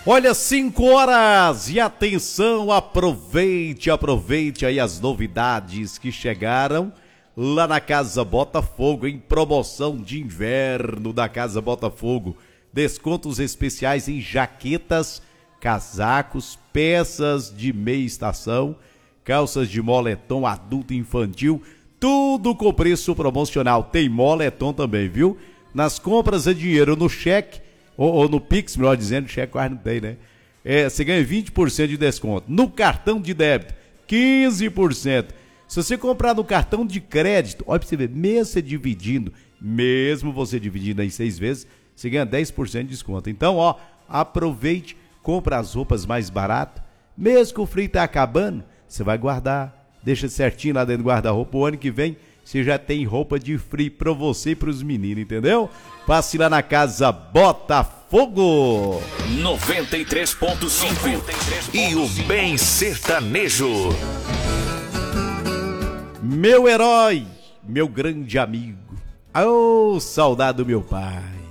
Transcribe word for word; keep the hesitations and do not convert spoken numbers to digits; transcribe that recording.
Olha, cinco horas e atenção, aproveite, aproveite aí as novidades que chegaram lá na Casa Botafogo, em promoção de inverno da Casa Botafogo. Descontos especiais em jaquetas, casacos, peças de meia estação, calças de moletom adulto e infantil, tudo com preço promocional. Tem moletom também, viu? Nas compras é dinheiro no cheque, ou, ou no Pix, melhor dizendo, cheque quase não tem, né? É, você ganha vinte por cento de desconto. No cartão de débito, quinze por cento. Se você comprar no cartão de crédito, olha pra você ver, mesmo você dividindo, mesmo você dividindo em seis vezes, você ganha dez por cento de desconto. Então, ó, aproveite, compra as roupas mais baratas. Mesmo que o frio tá acabando, você vai guardar, deixa certinho lá dentro do guarda-roupa. O ano que vem, você já tem roupa de frio pra você e pros meninos, entendeu? Passe lá na Casa Botafogo. noventa e três ponto cinco e o Bem Sertanejo. Meu herói, meu grande amigo. Ô, oh, saudade do meu pai.